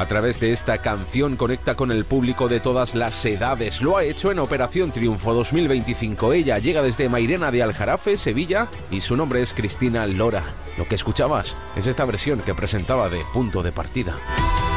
A través de esta canción conecta con el público de todas las edades. Lo ha hecho en Operación Triunfo 2025. Ella llega desde Mairena de Aljarafe, Sevilla, y su nombre es Cristina Lora. Lo que escuchabas es esta versión que presentaba de Punto de Partida.